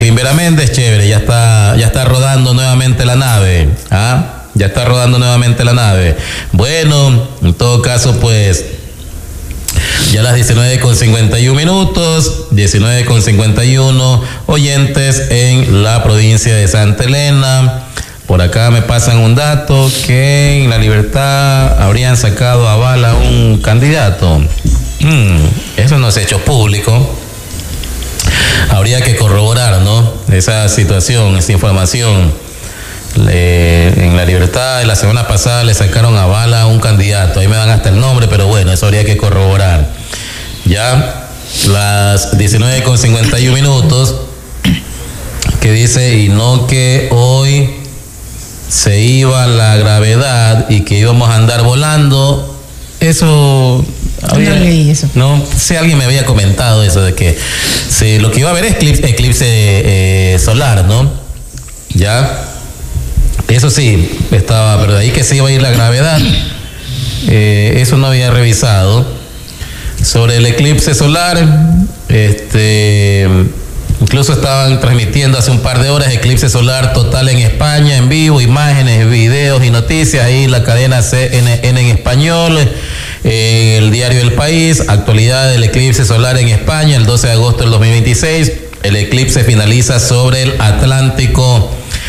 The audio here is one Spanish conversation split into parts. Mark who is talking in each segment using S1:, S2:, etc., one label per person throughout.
S1: Vera Méndez, chévere, ya está rodando nuevamente la nave. Ya está rodando nuevamente la nave. Bueno, en todo caso, pues, ya las 19:51, 19:51, oyentes en la provincia de Santa Elena. Por acá me pasan un dato que en La Libertad habrían sacado a bala un candidato. Eso no se ha hecho público. Habría que corroborar, ¿no? Esa situación, esa información. En La Libertad, la semana pasada le sacaron a bala a un candidato. Ahí me dan hasta el nombre, pero bueno, eso habría que corroborar. Ya, las 19:51, que dice, y no que hoy se iba la gravedad y que íbamos a andar volando. Eso...
S2: No leí eso.
S1: No, si alguien me había comentado eso de que lo que iba a haber es eclipse solar, ¿no? Ya, eso sí, estaba, pero de ahí que se iba a ir la gravedad, eso no había revisado. Sobre el eclipse solar, incluso estaban transmitiendo hace un par de horas eclipse solar total en España, en vivo, imágenes, videos y noticias, ahí la cadena CNN en español. El diario El País, actualidad del eclipse solar en España, el 12 de agosto del 2026. El eclipse finaliza sobre el Atlántico.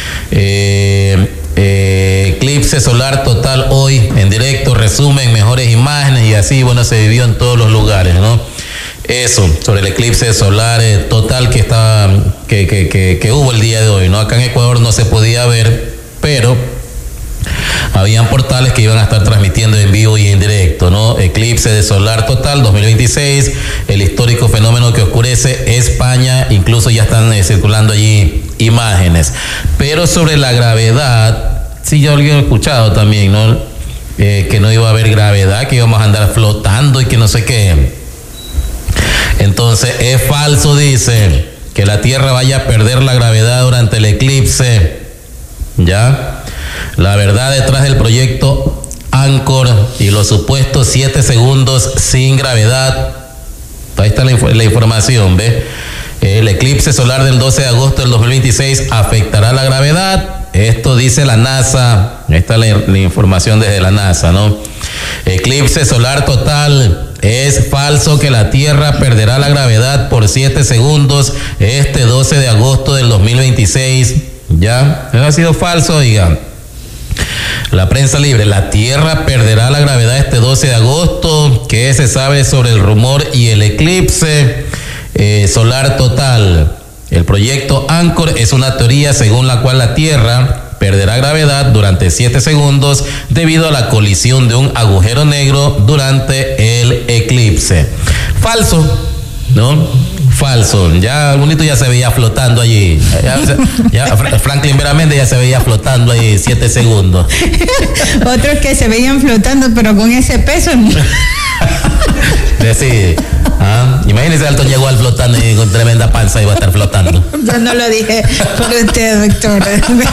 S1: Eclipse solar total hoy en directo, resumen, mejores imágenes y así, bueno, se vivió en todos los lugares, ¿no? Eso, sobre el eclipse solar total que hubo el día de hoy, ¿no? Acá en Ecuador no se podía ver, pero habían portales que iban a estar transmitiendo en vivo y en directo, ¿no? Eclipse de solar total 2026, el histórico fenómeno que oscurece España, incluso ya están circulando allí imágenes. Pero sobre la gravedad, sí, yo había escuchado también, ¿no? Que no iba a haber gravedad, que íbamos a andar flotando y que no sé qué. Entonces, es falso, dice, que la Tierra vaya a perder la gravedad durante el eclipse, ¿ya? La verdad detrás del proyecto Anchor y los supuestos 7 segundos sin gravedad. Ahí está la información, ¿ve? El eclipse solar del 12 de agosto del 2026 afectará la gravedad. Esto dice la NASA. Ahí está la información desde la NASA, ¿no? Eclipse solar total. Es falso que la Tierra perderá la gravedad por 7 segundos este 12 de agosto del 2026. ¿Ya? Eso ha sido falso, digan. La prensa libre, la Tierra perderá la gravedad este 12 de agosto. ¿Qué se sabe sobre el rumor y el eclipse solar total? El proyecto Anchor es una teoría según la cual la Tierra perderá gravedad durante 7 segundos debido a la colisión de un agujero negro durante el eclipse. Falso, ¿no? Falso. Ya bonito ya se veía flotando allí. Ya Franklin Vera Méndez ya se veía flotando ahí 7 segundos.
S2: Otros que se veían flotando, pero con ese peso.
S1: Sí. Imagínese Alton Yegual flotando y con tremenda panza iba a estar flotando.
S2: Yo no lo dije por usted, doctor.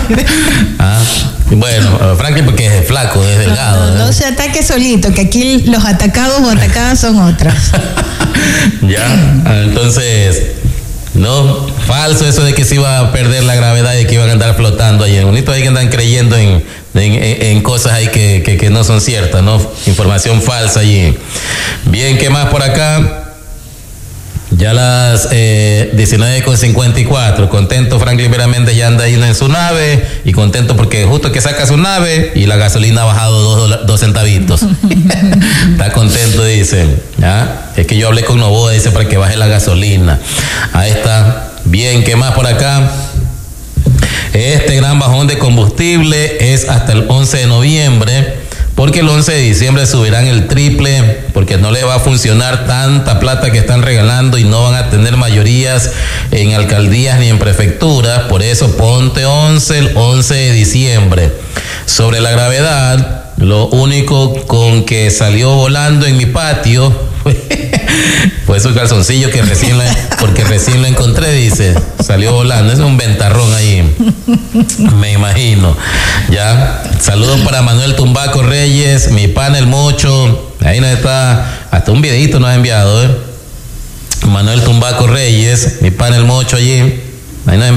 S1: Bueno, Franklin porque es flaco, es delgado.
S2: No se ataque solito, que aquí los atacados o atacadas son otras.
S1: Ya, entonces, no, falso eso de que se iba a perder la gravedad y que iban a andar flotando ahí. Bonito ahí que andan creyendo en cosas ahí que no son ciertas, ¿no? Información falsa allí. Bien, ¿qué más por acá? Ya las 19:54, contento Franklin Vera Méndez ya anda ahí en su nave y contento porque justo que saca su nave y la gasolina ha bajado 2 centavitos. Está contento, dice. ¿Ya? Es que yo hablé con Novoa, dice, para que baje la gasolina. Ahí está. Bien, ¿qué más por acá? Este gran bajón de combustible es hasta el 11 de noviembre. Porque el 11 de diciembre subirán el triple, porque no le va a funcionar tanta plata que están regalando y no van a tener mayorías en alcaldías ni en prefecturas. Por eso ponte 11 el 11 de diciembre. Sobre la gravedad, lo único con que salió volando en mi patio fue su calzoncillo porque recién lo encontré, dice. Salió volando, es un ventarrón ahí, me imagino. Ya, saludos para Manuel Tumbaco Reyes, mi pana el Mocho. Ahí nos está, hasta un videito nos ha enviado, Manuel Tumbaco Reyes, mi pana el Mocho allí. Ahí nos